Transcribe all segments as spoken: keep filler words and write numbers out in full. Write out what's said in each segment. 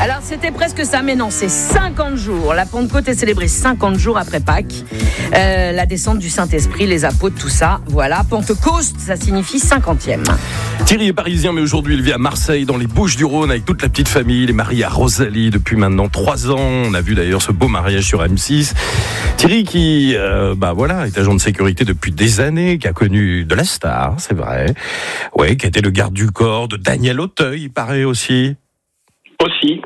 Alors, c'était presque ça, mais non, c'est cinquante jours. La Pentecôte est célébrée cinquante jours après Pâques. Euh, la descente du Saint-Esprit, les apôtres, tout ça. Voilà, Pentecôte, ça signifie cinquantième. Thierry est parisien, mais aujourd'hui, il vit à Marseille, dans les Bouches-du-Rhône, avec toute la petite famille. Il est marié à Rosalie depuis maintenant trois ans. On a vu d'ailleurs ce beau mariage sur M six. Thierry qui, euh, bah voilà, est agent de sécurité depuis des années, qui a connu de la star, c'est vrai. Ouais, qui a été le garde du corps de Daniel Auteuil, il paraît aussi. Aussi.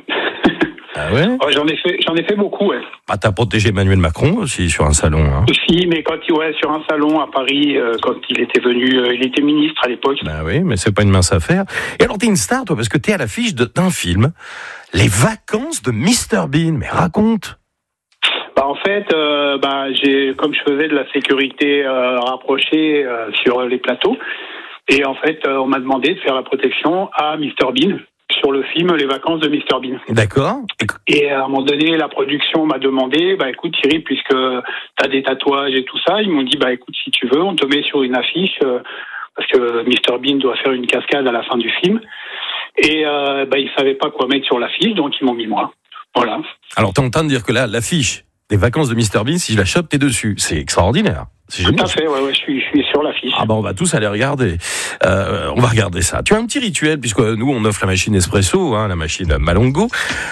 Ah ouais? Oh, j'en ai fait, j'en ai fait beaucoup, ouais. Ah, t'as protégé Emmanuel Macron aussi sur un salon, hein. Aussi, mais quand il, ouais, sur un salon à Paris, euh, quand il était venu, euh, il était ministre à l'époque. Bah oui, mais c'est pas une mince affaire. Et alors, t'es une star, toi, parce que t'es à l'affiche de, d'un film, Les Vacances de mister Bean. Mais raconte. Bah, en fait, euh, bah, j'ai, comme je faisais de la sécurité euh, rapprochée euh, sur les plateaux, et en fait, euh, on m'a demandé de faire la protection à mister Bean sur le film Les Vacances de mister Bean. D'accord. Et à un moment donné, la production m'a demandé, bah écoute Thierry, puisque t'as des tatouages et tout ça, ils m'ont dit, bah écoute, si tu veux, on te met sur une affiche, euh, parce que mister Bean doit faire une cascade à la fin du film. Et euh, bah ils savaient pas quoi mettre sur l'affiche, donc ils m'ont mis moi. Voilà. Alors, t'es en train de dire que là, l'affiche des Vacances de mister Bean, si je la chope, t'es dessus. C'est extraordinaire. C'est Tout génial. à fait, ouais, ouais, je suis, je suis sur l'affiche. Ah bah on va tous aller regarder. Euh, on va regarder ça. Tu as un petit rituel, puisque nous on offre la machine Espresso, hein, la machine Malongo.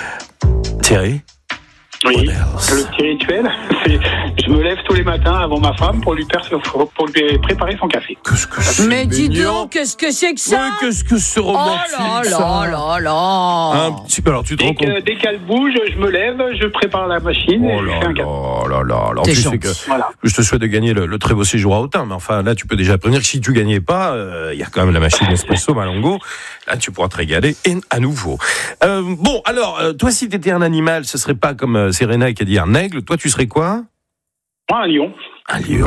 Thierry? Oui, le petit rituel, c'est je me lève tous les matins avant ma femme pour lui, per- pour lui préparer son café. Qu'est-ce que c'est Mais dis mignon. donc, qu'est-ce que c'est que ça? Ouais, qu'est-ce que c'est romantique, Oh là ça. là là là. Un petit peu, alors tu te Dès, rends compte. que, dès qu'elle bouge, je me lève, je prépare la machine et Oh je là fais un là café. là là. Alors T'es tu sais gentil. que Voilà. je te souhaite de gagner le, le très beau séjour à Autun, mais enfin là tu peux déjà prévenir que si tu gagnais pas, il euh, y a quand même la machine Espresso Malongo. Là tu pourras te régaler et à nouveau. Euh, bon alors euh, toi si t'étais un animal, ce serait pas comme euh, Serena qui a dit un aigle. Toi tu serais quoi? Moi, un lion. Un lion.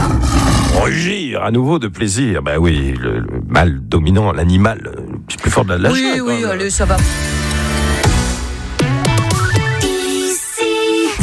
Rugir à nouveau de plaisir. Bah oui, le, le mâle dominant, l'animal le plus fort de la, la Oui, jungle, oui, hein. allez, ça va.